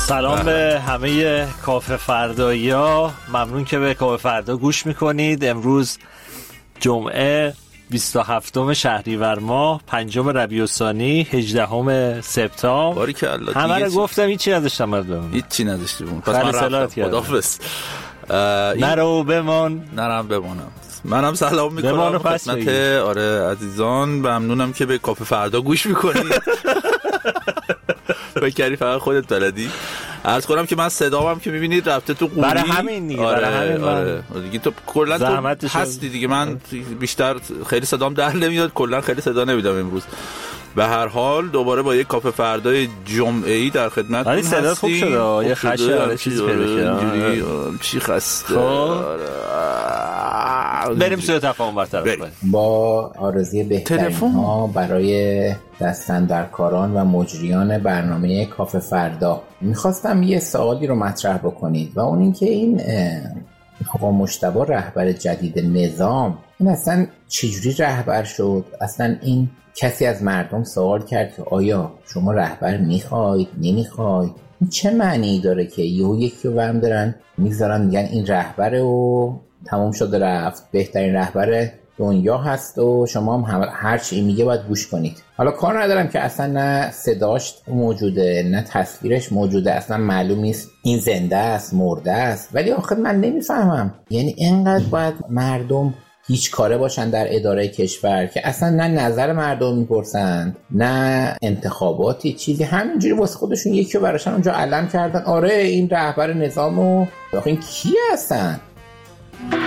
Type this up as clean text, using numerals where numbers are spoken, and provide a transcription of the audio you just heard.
سلام به همه کافه فردایی‌ها، ممنون که به کافه فردا گوش میکنید. امروز جمعه 27 شهریور ماه 5 ربیع الثانی 18 سپتامبر. باریکالله. همه رو گفتم، هیچی نداشتم بردم. هیچی نداشتی بون. پس من رفتم. خداحافظ. نرو بمان. نرم بمانم. منم سلام میکنم خدمت عزیزان. ممنونم که به کافه فردا گوش میکنید. بکری فقط خودت بلدی. عرض کنم که من صدامم که میبینید رفته تو قوری. برای همین دیگه. آره. دیگه تو کلا تو هستی دیگه. من بیشتر خیلی صدام در نمیاد، کلا خیلی صدا نمیدم امروز. به هر حال دوباره با یک کافه فردای جمعه‌ای در خدمتتون هستیم. صدا خوب شده. یه خشه چیز پیدا کرد. چی خسته. بریم سوی تفاهم برطرف کنیم. با آرزوی بهترین‌ها برای دستاندرکاران و مجریان برنامه کافه فردا میخواستم یه سوالی رو مطرح بکنید و اون این که این آقا مجتبی رهبر جدید نظام، این اصلا چجوری رهبر شد؟ اصلا این کسی از مردم سوال کرد که آیا شما رهبر میخواید نمیخواید؟ این چه معنی داره که یکی رو برم دارن میذارن میگن این رهبره و تمام شده رفت، بهترین رهبر دنیا هست و شما هم هر چی میگه باید گوش کنید. حالا کار ندارم که اصلا نه صداش موجوده نه تصویرش موجوده، اصلا معلوم نیست این زنده است مرده است، ولی آخر من نمیفهمم یعنی اینقدر باید مردم هیچ کاره باشن در اداره کشور که اصلا نه نظر مردم میپرسند نه انتخاباتی چیزی، همینجوری واسه خودشون یکی رو براشن اونجا علم کردن آره این رهبر نظامو. آخه این کیه اصلا؟